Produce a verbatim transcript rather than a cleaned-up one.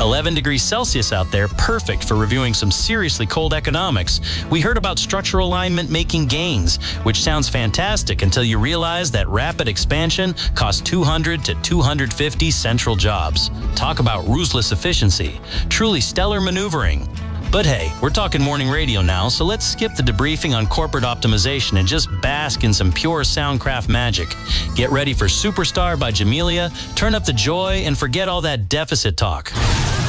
eleven degrees Celsius out there, perfect for reviewing some seriously cold economics. We heard about structural alignment making gains, which sounds fantastic until you realize that rapid expansion costs two hundred to two hundred fifty central jobs. Talk about ruthless efficiency. Truly stellar maneuvering. But hey, we're talking morning radio now, so let's skip the debriefing on corporate optimization and just bask in some pure Soundcraft magic. Get ready for Superstar by Jamelia, turn up the joy, and forget all that deficit talk.